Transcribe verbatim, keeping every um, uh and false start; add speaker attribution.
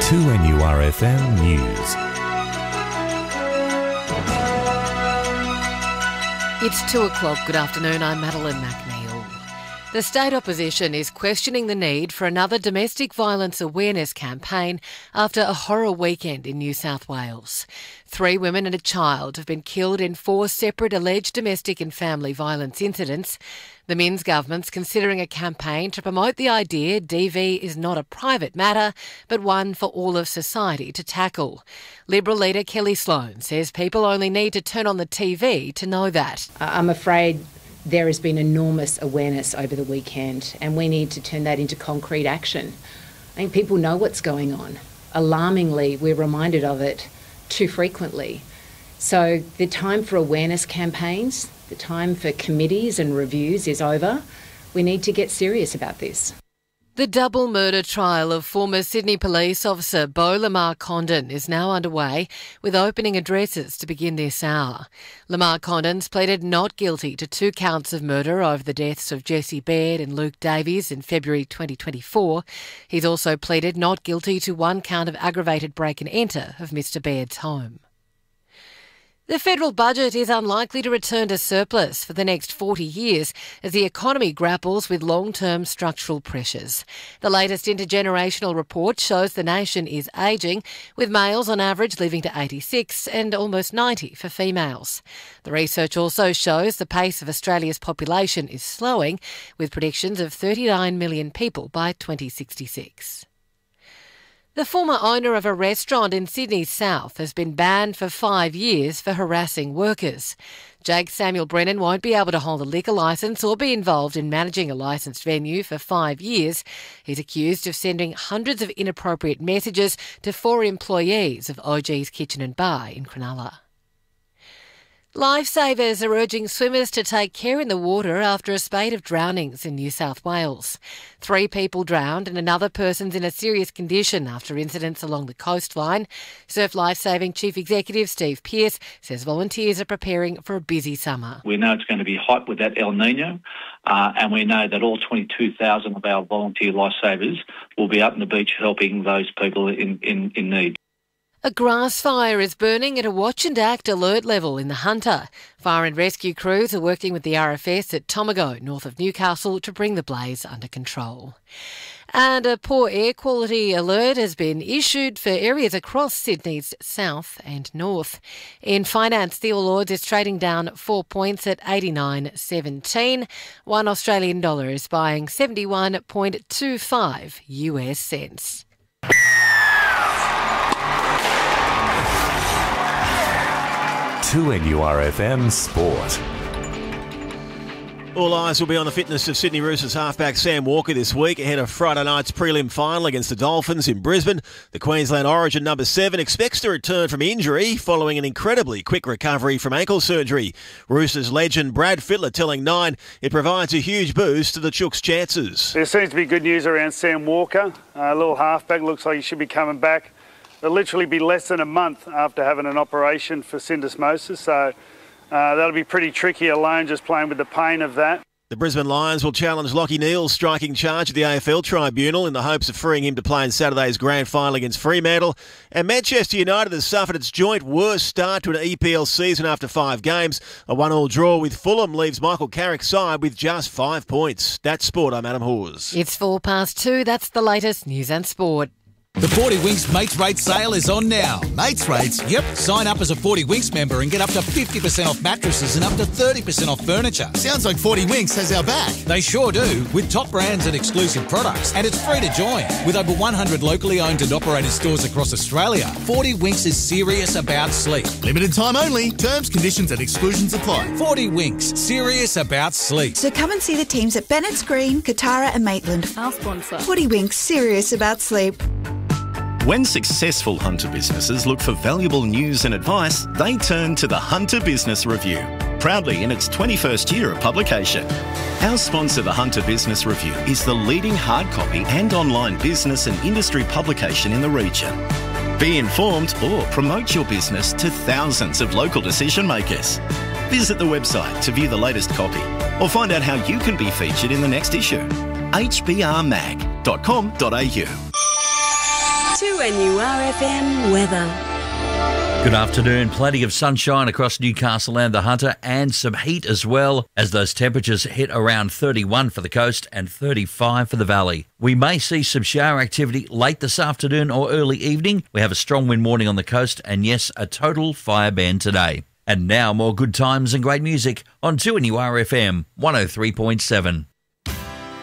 Speaker 1: two N U R F M News.
Speaker 2: It's two o'clock. Good afternoon. I'm Madeline McNeil. The state opposition is questioning the need for another domestic violence awareness campaign after a horror weekend in New South Wales. Three women and a child have been killed in four separate alleged domestic and family violence incidents. The Minns government's considering a campaign to promote the idea D V is not a private matter, but one for all of society to tackle. Liberal leader Kelly Sloan says people only need to turn on the T V to know that.
Speaker 3: I'm afraid there has been enormous awareness over the weekend, and we need to turn that into concrete action. I think people know what's going on. Alarmingly, we're reminded of it too frequently. So the time for awareness campaigns, the time for committees and reviews is over. We need to get serious about this.
Speaker 2: The double murder trial of former Sydney Police officer Beau Lamar Condon is now underway, with opening addresses to begin this hour. Lamar Condon's pleaded not guilty to two counts of murder over the deaths of Jesse Baird and Luke Davies in February twenty twenty-four. He's also pleaded not guilty to one count of aggravated break and enter of Mr Baird's home. The federal budget is unlikely to return to surplus for the next forty years as the economy grapples with long-term structural pressures. The latest intergenerational report shows the nation is ageing, with males on average living to eighty-six and almost ninety for females. The research also shows the pace of Australia's population is slowing, with predictions of thirty-nine million people by twenty sixty-six. The former owner of a restaurant in Sydney's south has been banned for five years for harassing workers. Jake Samuel Brennan won't be able to hold a liquor licence or be involved in managing a licensed venue for five years. He's accused of sending hundreds of inappropriate messages to four employees of O G's Kitchen and Bar in Cronulla. Lifesavers are urging swimmers to take care in the water after a spate of drownings in New South Wales. Three people drowned and another person's in a serious condition after incidents along the coastline. Surf Lifesaving Chief Executive Steve Pearce says volunteers are preparing for a busy summer.
Speaker 4: We know it's going to be hot with that El Nino, uh, and we know that all twenty-two thousand of our volunteer lifesavers will be up on the beach helping those people in, in, in need.
Speaker 2: A grass fire is burning at a watch and act alert level in the Hunter. Fire and rescue crews are working with the R F S at Tomago, north of Newcastle, to bring the blaze under control. And a poor air quality alert has been issued for areas across Sydney's south and north. In finance, the All Ords is trading down four points at eighty-nine seventeen. One Australian dollar is buying seventy-one point two five U S cents.
Speaker 1: two N U R F M Sport.
Speaker 5: All eyes will be on the fitness of Sydney Roosters halfback Sam Walker this week ahead of Friday night's prelim final against the Dolphins in Brisbane. The Queensland Origin number seven expects to return from injury following an incredibly quick recovery from ankle surgery. Roosters legend Brad Fittler telling Nine it provides a huge boost to the Chooks' chances.
Speaker 6: There seems to be good news around Sam Walker. A uh, little halfback, looks like he should be coming back. It'll literally be less than a month after having an operation for syndesmosis, so uh, that'll be pretty tricky alone, just playing with the pain of that.
Speaker 5: The Brisbane Lions will challenge Lachie Neale's striking charge at the A F L Tribunal in the hopes of freeing him to play in Saturday's grand final against Fremantle. And Manchester United has suffered its joint worst start to an E P L season after five games. A one-all draw with Fulham leaves Michael Carrick's side with just five points. That's sport. I'm Adam Hawes.
Speaker 2: It's four past two. That's the latest news and sport.
Speaker 7: The forty Winks Mates Rates sale is on now. Mates Rates? Yep. Sign up as a forty Winks member and get up to fifty percent off mattresses and up to thirty percent off furniture.
Speaker 8: Sounds like forty Winks has our back.
Speaker 7: They sure do, with top brands and exclusive products. And it's free to join. With over one hundred locally owned and operated stores across Australia, forty Winks is serious about sleep.
Speaker 8: Limited time only. Terms, conditions and exclusions apply.
Speaker 7: forty Winks, serious about sleep.
Speaker 9: So come and see the teams at Bennett's Green, Katara and Maitland.
Speaker 10: Our sponsor.
Speaker 9: forty Winks, serious about sleep.
Speaker 11: When successful hunter businesses look for valuable news and advice, they turn to the Hunter Business Review, proudly in its twenty-first year of publication. Our sponsor, the Hunter Business Review, is the leading hard copy and online business and industry publication in the region. Be informed or promote your business to thousands of local decision makers. Visit the website to view the latest copy or find out how you can be featured in the next issue. h b r mag dot com dot a u.
Speaker 9: two
Speaker 10: two N U R F M weather.
Speaker 12: Good afternoon. Plenty of sunshine across Newcastle and the Hunter, and some heat as well, as those temperatures hit around thirty-one for the coast and thirty-five for the valley. We may see some shower activity late this afternoon or early evening. We have a strong wind warning on the coast, and yes, a total fire ban today. And now more good times and great music on two N U R F M one oh three point seven.